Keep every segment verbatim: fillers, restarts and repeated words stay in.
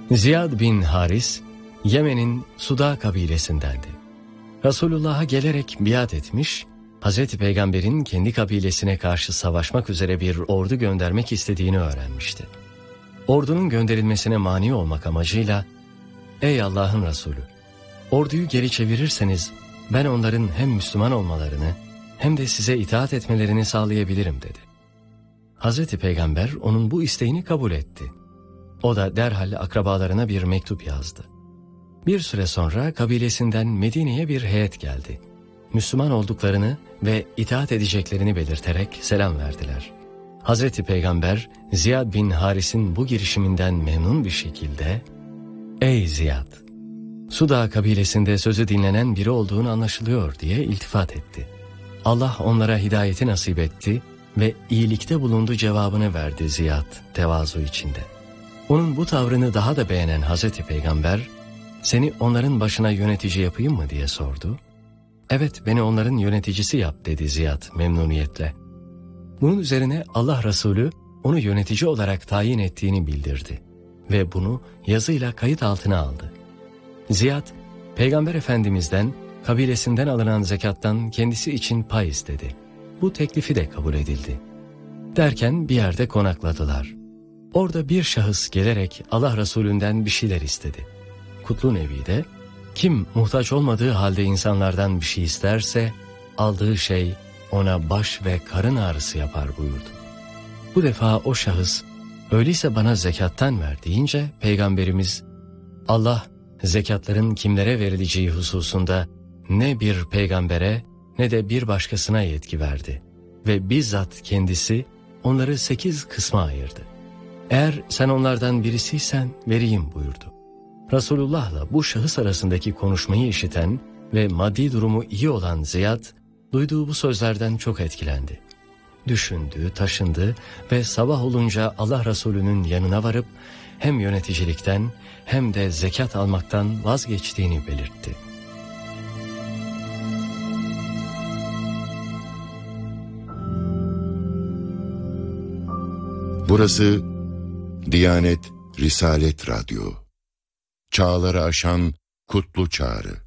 Ziyad bin Haris, Yemen'in Suda kabilesindendi. Resulullah'a gelerek biat etmiş, Hazreti Peygamber'in kendi kabilesine karşı savaşmak üzere bir ordu göndermek istediğini öğrenmişti. Ordunun gönderilmesine mani olmak amacıyla, "Ey Allah'ın Resulü, orduyu geri çevirirseniz ben onların hem Müslüman olmalarını hem de size itaat etmelerini sağlayabilirim," dedi. Hazreti Peygamber onun bu isteğini kabul etti. O da derhal akrabalarına bir mektup yazdı. Bir süre sonra kabilesinden Medine'ye bir heyet geldi. Müslüman olduklarını ve itaat edeceklerini belirterek selam verdiler. Hazreti Peygamber Ziyad bin Haris'in bu girişiminden memnun bir şekilde, "Ey Ziyad, Suda kabilesinde sözü dinlenen biri olduğunu anlaşılıyor," diye iltifat etti. Allah onlara hidayeti nasip etti ve iyilikte bulundu cevabını verdi Ziyad tevazu içinde. Onun bu tavrını daha da beğenen Hazreti Peygamber, "Seni onların başına yönetici yapayım mı?" diye sordu. "Evet, beni onların yöneticisi yap," dedi Ziyad memnuniyetle. Bunun üzerine Allah Resulü onu yönetici olarak tayin ettiğini bildirdi ve bunu yazıyla kayıt altına aldı. Ziyad, Peygamber Efendimiz'den kabilesinden alınan zekattan kendisi için pay istedi. Bu teklifi de kabul edildi. Derken bir yerde konakladılar. Orada bir şahıs gelerek Allah Resulü'nden bir şeyler istedi. Kutlu Nebi de, kim muhtaç olmadığı halde insanlardan bir şey isterse, aldığı şey ona baş ve karın ağrısı yapar buyurdu. Bu defa o şahıs, öyleyse bana zekattan ver deyince Peygamberimiz, Allah zekatların kimlere verileceği hususunda ne bir peygambere ne de bir başkasına yetki verdi ve bizzat kendisi onları sekiz kısma ayırdı. Eğer sen onlardan birisiysen vereyim buyurdu. Resulullah'la bu şahıs arasındaki konuşmayı işiten ve maddi durumu iyi olan Ziyad, duyduğu bu sözlerden çok etkilendi. Düşündü, taşındı ve sabah olunca Allah Resulü'nün yanına varıp hem yöneticilikten hem de zekat almaktan vazgeçtiğini belirtti. Burası Diyanet Risalet Radyo. Çağları aşan kutlu çağrı.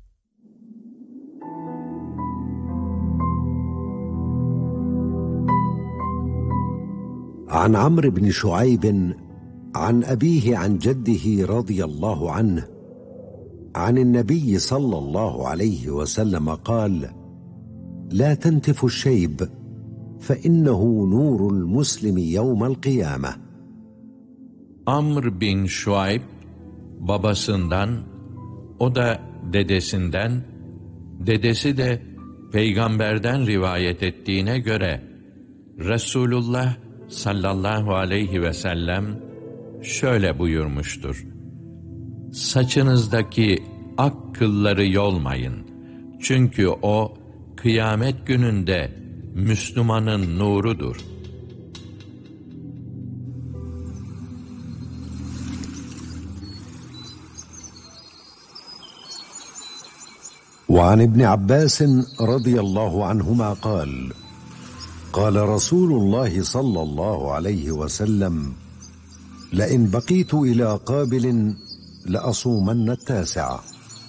عن عمرو بن شعيب عن أبيه عن جده رضي الله عنه عن النبي صلى الله عليه وسلم قال: لا تنتف الشيب فإنه نور المسلم يوم القيامة. Amr bin Şuayb babasından, o da dedesinden, dedesi de peygamberden rivayet ettiğine göre Resulullah sallallahu aleyhi ve sellem şöyle buyurmuştur: saçınızdaki ak kılları yolmayın, çünkü o kıyamet gününde Müslümanın nurudur. وعن ابن عباس رضي الله عنهما قال: قال رسول الله صلى الله عليه وسلم: لئن بقيت إلى قابل لأصومن التاسعة.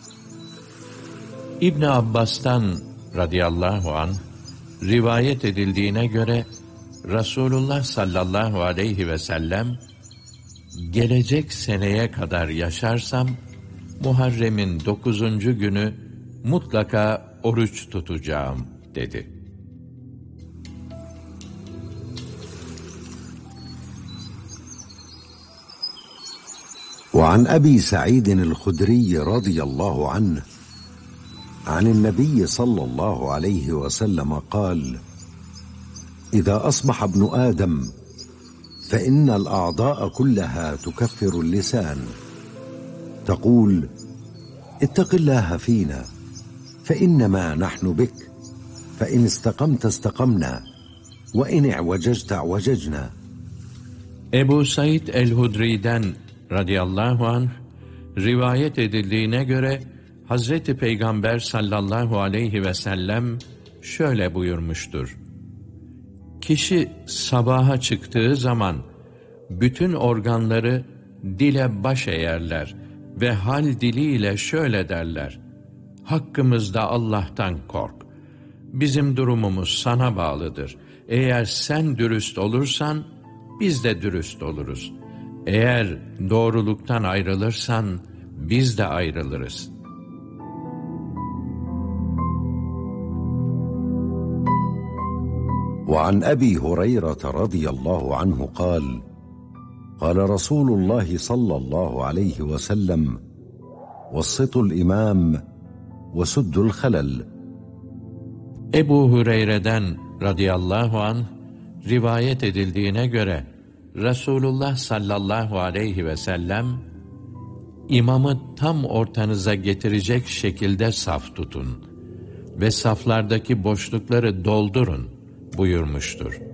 İbn Abbas'tan radıyallahu anh rivayet edildiğine göre Resulullah sallallahu aleyhi ve sellem, gelecek seneye kadar yaşarsam Muharrem'in dokuzuncu günü mutlaka oruç tutacağım dedi. وعن أبي سعيد الخدري رضي الله عنه عن النبي صلى الله عليه وسلم قال: إذا أصبح ابن آدم فإن الأعضاء كلها تكفر اللسان، تقول: اتق الله فينا فإنما نحن بك، فإن استقمت استقمنا وإن اعوججت اعوججنا. Ebu Said el-Hudri'den radıyallahu anh rivayet edildiğine göre Hazreti Peygamber sallallahu aleyhi ve sellem şöyle buyurmuştur: kişi sabaha çıktığı zaman bütün organları dile baş eğerler ve hal diliyle şöyle derler: hakkımızda Allah'tan kork. Bizim durumumuz sana bağlıdır. Eğer sen dürüst olursan, biz de dürüst oluruz. Eğer doğruluktan ayrılırsan, biz de ayrılırız. وعن أبي هريرة رضي الله عنه قال قال رسول الله صلى الله عليه وسلم وسط الإمام وسد الخلل. Ebu Hureyre'den radıyallahu anh rivayet edildiğine göre Resulullah sallallahu aleyhi ve sellem, imamı tam ortanıza getirecek şekilde saf tutun ve saflardaki boşlukları doldurun buyurmuştur.